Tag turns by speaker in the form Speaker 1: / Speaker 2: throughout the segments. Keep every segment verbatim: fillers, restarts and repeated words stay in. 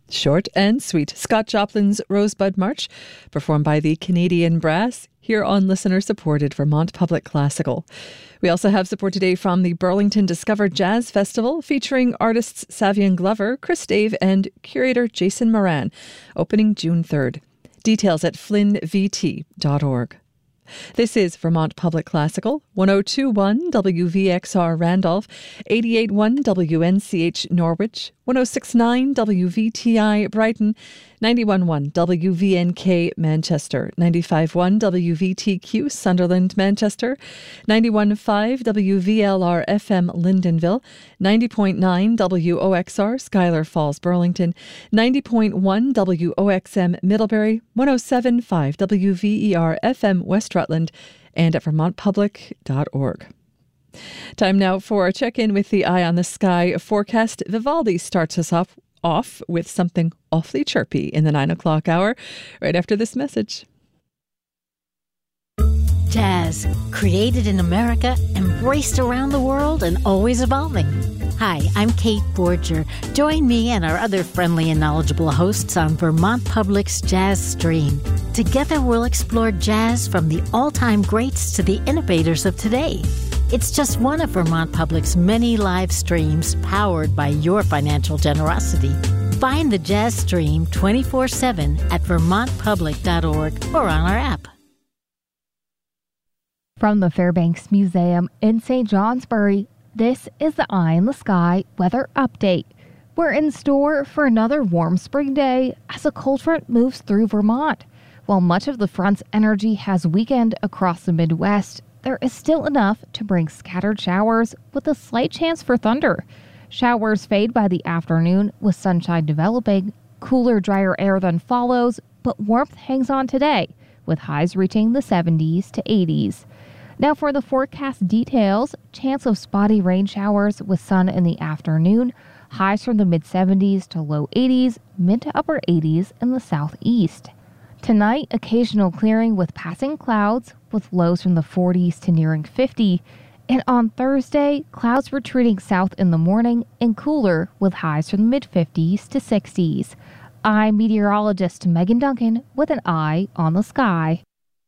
Speaker 1: Short and sweet. Scott Joplin's Rosebud March, performed by the Canadian Brass, here on listener-supported Vermont Public Classical. We also have support today from the Burlington Discover Jazz Festival, featuring artists Savion Glover, Chris Dave, and curator Jason Moran, opening June third. Details at flynn v t dot org. This is Vermont Public Classical, one oh two point one W V X R Randolph, eighty-eight point one W N C H Norwich, one oh six point nine W V T I Brighton, ninety-one point one W V N K Manchester, ninety-five point one W V T Q Sunderland Manchester, ninety-one point five W V L R F M Lyndonville, ninety point nine W O X R Schuyler Falls Burlington, ninety point one W O X M Middlebury, one oh seven point five W V E R F M West Rutland, and at vermont public dot org. Time now for a check-in with the Eye on the Sky forecast. Vivaldi starts us off, off with something awfully chirpy in the nine o'clock hour, right after this message.
Speaker 2: Jazz, created in America, embraced around the world, and always evolving. Hi, I'm Kate Borger. Join me and our other friendly and knowledgeable hosts on Vermont Public's Jazz Stream. Together we'll explore jazz from the all-time greats to the innovators of today. It's just one of Vermont Public's many live streams powered by your financial generosity. Find the Jazz Stream twenty-four seven at vermont public dot org or on our app.
Speaker 3: From the Fairbanks Museum in Saint Johnsbury, this is the Eye in the Sky weather update. We're in store for another warm spring day as a cold front moves through Vermont. While much of the front's energy has weakened across the Midwest, there is still enough to bring scattered showers with a slight chance for thunder. Showers fade by the afternoon with sunshine developing. Cooler, drier air then follows, but warmth hangs on today, with highs reaching the seventies to eighties. Now for the forecast details, chance of spotty rain showers with sun in the afternoon, highs from the mid-seventies to low eighties, mid to upper eighties in the southeast. Tonight, occasional clearing with passing clouds, with lows from the forties to nearing fifty. And on Thursday, clouds retreating south in the morning and cooler with highs from the mid-fifties to sixties. I'm meteorologist Megan Duncan with an Eye on the Sky.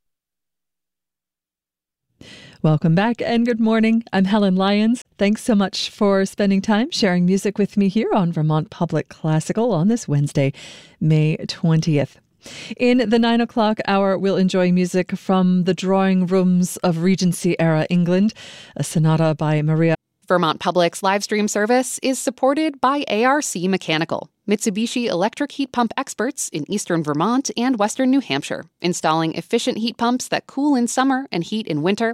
Speaker 1: Welcome back and good morning. I'm Helen Lyons. Thanks so much for spending time sharing music with me here on Vermont Public Classical on this Wednesday, May twentieth. In the nine o'clock hour, we'll enjoy music from the drawing rooms of Regency-era England, a sonata by Maria.
Speaker 4: Vermont Public's live stream service is supported by A R C Mechanical, Mitsubishi electric heat pump experts in eastern Vermont and western New Hampshire, installing efficient heat pumps that cool in summer and heat in winter.